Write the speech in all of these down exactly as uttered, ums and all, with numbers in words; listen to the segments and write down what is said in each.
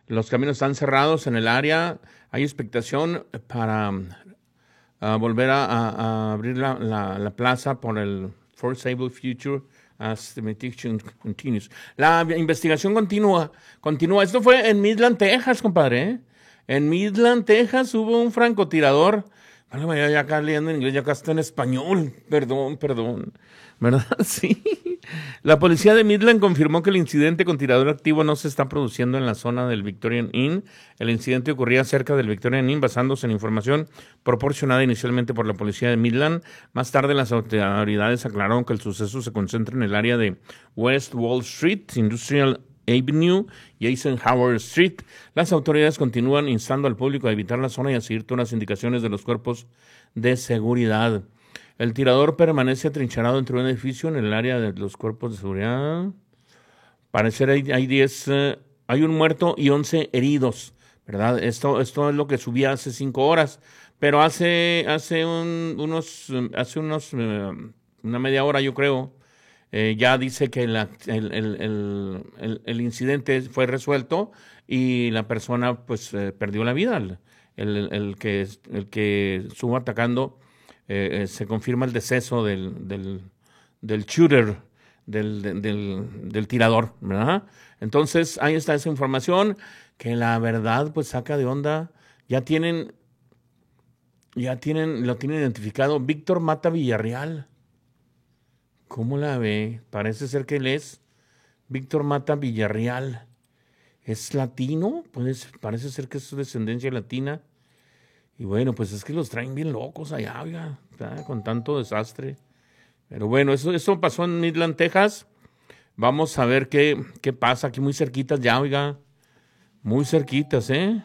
Los caminos están cerrados en el área. Hay expectación para uh, volver a, a, a abrir la, la, la plaza por el Foreseeable Future as the investigation continues. La investigación continúa, continúa. Esto fue en Midland, Texas, compadre. ¿eh? En Midland, Texas, hubo un francotirador. Vale, vaya, ya acá leyendo en inglés, ya acá está en español. Perdón, perdón. ¿Verdad? Sí. La policía de Midland confirmó que el incidente con tirador activo no se está produciendo en la zona del Victorian Inn. El incidente ocurría cerca del Victorian Inn basándose en información proporcionada inicialmente por la policía de Midland. Más tarde las autoridades aclararon que el suceso se concentra en el área de West Wall Street, Industrial Avenue y Eisenhower Street. Las autoridades continúan instando al público a evitar la zona y a seguir todas las indicaciones de los cuerpos de seguridad. El tirador permanece atrincherado entre un edificio en el área de los cuerpos de seguridad. Parece que hay, hay, diez, uh, hay un muerto y once heridos, ¿verdad? Esto, esto es lo que subí hace cinco horas, pero hace, hace un, unos, hace unos, uh, una media hora yo creo, eh, ya dice que la, el, el, el, el, el incidente fue resuelto y la persona pues eh, perdió la vida. El, el, el, que, el que estuvo atacando. Eh, eh, se confirma el deceso del, del, del shooter, del, del, del, del tirador, ¿verdad? Entonces, ahí está esa información que la verdad, pues, saca de onda. Ya tienen, ya tienen, lo tienen identificado. Víctor Mata Villarreal. ¿Cómo la ve? Parece ser que él es Víctor Mata Villarreal. ¿Es latino? Pues, parece ser que es su descendencia latina. Y bueno, pues es que los traen bien locos allá, oiga, ¿verdad? Con tanto desastre. Pero bueno, eso, eso pasó en Midland, Texas. Vamos a ver qué, qué pasa aquí muy cerquitas ya, oiga. Muy cerquitas, ¿eh?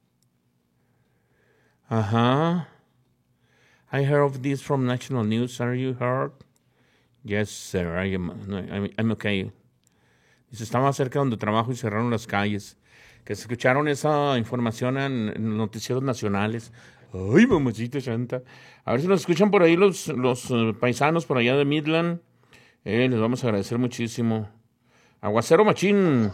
Ajá. I heard of this from National News. Are you heard? Yes, sir. I am, I'm, I'm okay. Dice, estaba cerca donde trabajo y cerraron las calles. Que se escucharon esa información en, en noticieros nacionales. Ay, mamacita santa. A ver si nos escuchan por ahí los, los uh, paisanos por allá de Midland. Eh, les vamos a agradecer muchísimo. Aguacero machín.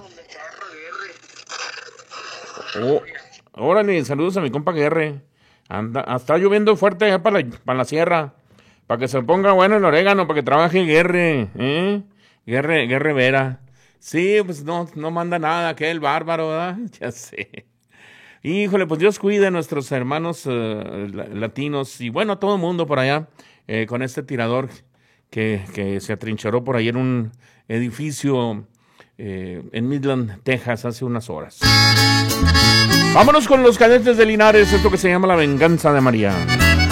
Oh, órale, saludos a mi compa Guerre. Anda, está lloviendo fuerte allá para la, para la sierra. Para que se ponga bueno el orégano, para que trabaje Guerre. ¿eh? Guerre, Guerre Vera. Sí, pues no, no manda nada, aquel bárbaro, ¿verdad? Ya sé. Híjole, pues Dios cuide a nuestros hermanos uh, latinos y bueno, a todo el mundo por allá eh, con este tirador que, que se atrincheró por ahí en un edificio eh, en Midland, Texas, hace unas horas. Vámonos con los cadetes de Linares, esto que se llama La Venganza de María.